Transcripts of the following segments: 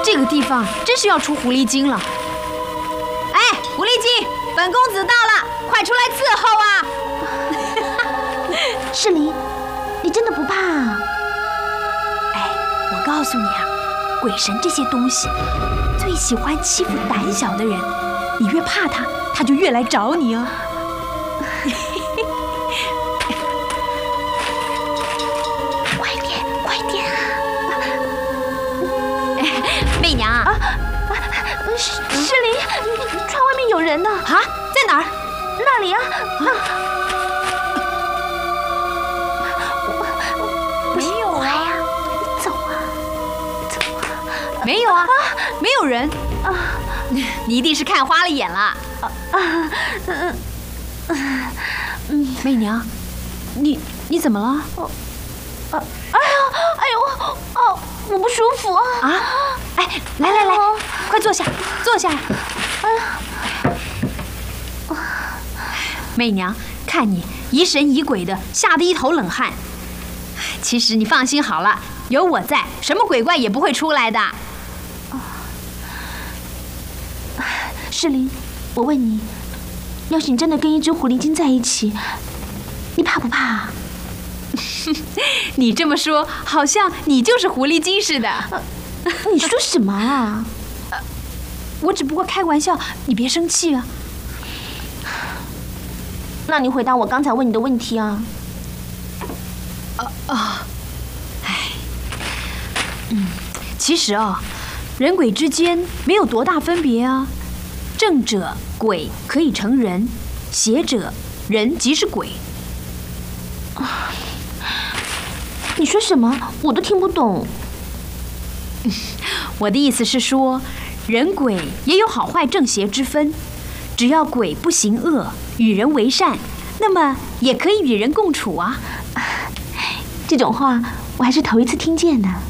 这个地方真是要出狐狸精了。哎，狐狸精，本公子到了，快出来伺候啊！ 世林，你真的不怕啊？ 哎，我告诉你啊，鬼神这些东西最喜欢欺负胆小的人，你越怕他，他就越来找你哦。 快点啊！ 媚娘啊， 世林，窗外面有人呢！ 啊，在哪儿？ 那里啊！ 没有啊！ 你走啊！ 没有啊！没有人啊！你一定是看花了眼了。媚娘，你怎么了？ 哎呦，我不舒服啊！ 啊！哎，来，快坐下，坐下。媚娘，看你疑神疑鬼的，吓得一头冷汗。其实你放心好了，有我在，什么鬼怪也不会出来的。 世林，我问你，要是你真的跟一只狐狸精在一起，你怕不怕啊？ 你这么说，好像你就是狐狸精似的。 你说什么啊？ 我只不过开玩笑，你别生气啊。 那你回答我刚才问你的问题啊。 其实啊，人鬼之间没有多大分别啊。正者鬼可以成人，邪者人即是鬼。 你说什么？我都听不懂。 我的意思是说，人鬼也有好坏正邪之分，只要鬼不行恶，与人为善，那么也可以与人共处啊。 这种话我还是头一次听见呢。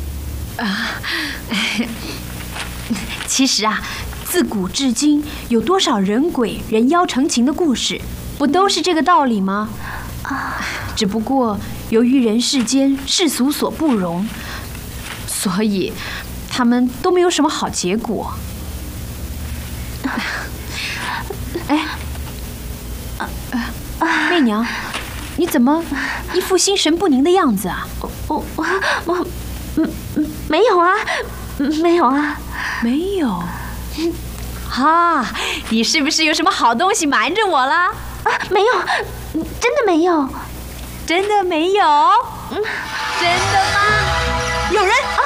其实啊，自古至今有多少人鬼人妖成情的故事，不都是这个道理吗？只不过由于人世间世俗所不容，所以他们都没有什么好结果。哎，媚娘，你怎么一副心神不宁的样子啊？ 我没有啊，没有啊， 没有。啊，你是不是有什么好东西瞒着我了？ 啊，没有，真的没有。 真的没有？真的吗？有人！